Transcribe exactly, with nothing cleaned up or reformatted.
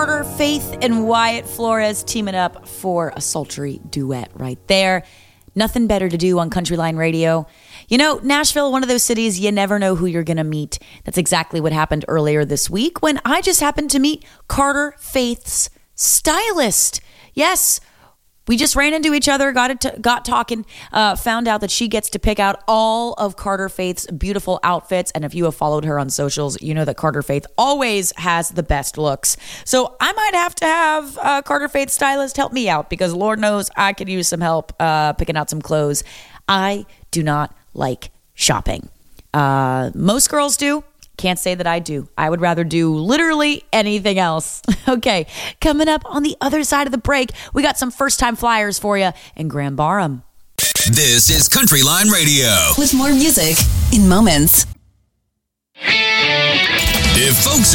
Carter, Faith, and Wyatt Flores teaming up for a sultry duet right there. Nothing better to do on Countryline Radio. You know, Nashville, one of those cities you never know who you're going to meet. That's exactly what happened earlier this week when I just happened to meet Carter Faith's stylist. Yes, we just ran into each other, got it, got talking, uh, found out that she gets to pick out all of Carter Faith's beautiful outfits. And if you have followed her on socials, you know that Carter Faith always has the best looks. So I might have to have uh, Carter Faith's stylist help me out because Lord knows I could use some help uh, picking out some clothes. I do not like shopping. Uh, most girls do. Can't say that I do. I would rather do literally anything else. Okay, coming up on the other side of the break, we got some first-time flyers for you in Grand Barham. This is Countryline Radio. With more music in moments. If folks